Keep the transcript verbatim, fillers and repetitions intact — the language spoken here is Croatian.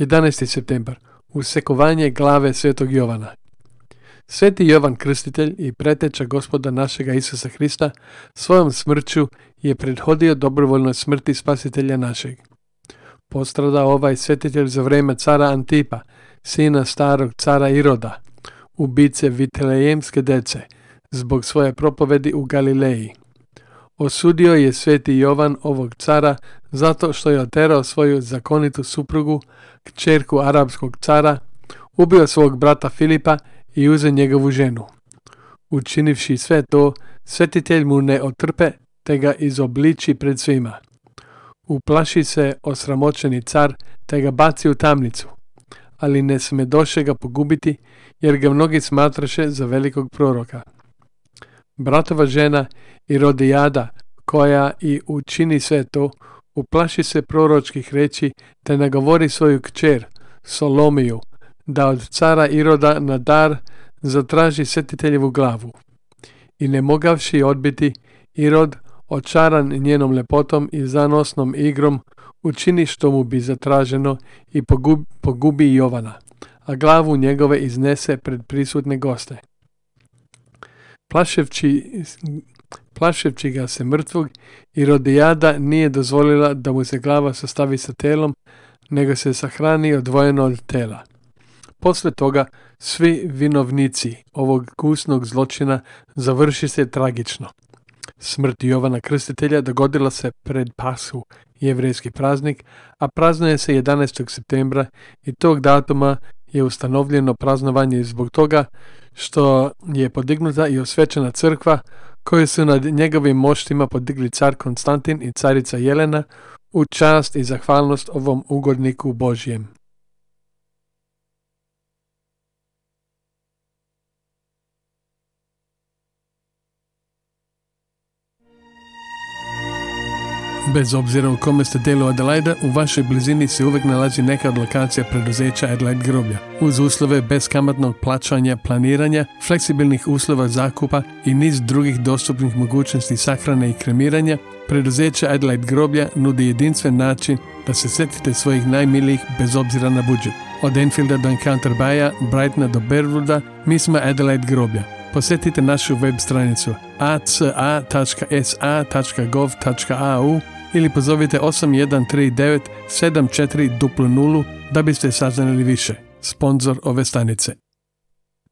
jedanaesti septembar. Usekovanje glave svetog Jovana. Sveti Jovan Krstitelj i preteča Gospoda našega Isusa Hrista svojom smrću je prethodio dobrovoljnoj smrti Spasitelja našeg. Postrada ovaj svetitelj za vreme cara Antipa, sina starog cara Iroda, ubice Vitlejemske dece, zbog svoje propovedi u Galileji. Osudio je sveti Jovan ovog cara zato što je oterao svoju zakonitu suprugu, kćerku arapskog cara, ubio svog brata Filipa i uzeo njegovu ženu. Učinivši sve to, svetitelj mu ne otrpe, te ga izobliči pred svima. Uplaši se osramoćeni car, te ga baci u tamnicu, ali ne smedoše ga pogubiti, jer ga mnogi smatraše za velikog proroka. Bratova žena Irodijada, koja i učini sve to, uplaši se proročkih reči, te nagovori svoju kćer, Solomiju, da od cara Iroda na dar zatraži svetiteljevu glavu. I ne mogavši odbiti, Irod, očaran njenom lepotom i zanosnom igrom, učini što mu bi zatraženo i pogubi, pogubi Jovana, a glavu njegove iznese pred prisutne goste. Plaševći, plaševći ga se mrtvog, Irodijada nije dozvolila da mu se glava sastavi sa telom, nego se sahrani odvojeno od tela. Posle toga svi vinovnici ovog gnusnog zločina završi se tragično. Smrt Jovana Krstitelja dogodila se pred Pashu, jevrejski praznik, a praznuje se jedanaestog septembra i tog datuma je ustanovljeno praznovanje zbog toga što je podignuta i osvećena crkva koju su nad njegovim moštima podigli car Konstantin i carica Jelena u čast i zahvalnost ovom ugodniku Božjem. Bez obzira u kome ste delu Adelaida, u vašoj blizini se uvijek nalazi neka od lokacija preduzeća Adelaide groblja. Uz uslove beskamatnog plaćanja, planiranja, fleksibilnih uslova zakupa i niz drugih dostupnih mogućnosti sahrane i kremiranja, preduzeće Adelaide groblja nudi jedinstven način da se sjetite svojih najmilijih bez obzira na budžet. Od Enfielda do Encounter Baya, Brightona do Berwooda, mi smo Adelaide groblja. Posjetite našu web stranicu a c a tačka s a tačka gov tačka a u ili pozovite osam jedan tri devet sedam četiri nula nula da biste saznali više. Sponzor ove stanice.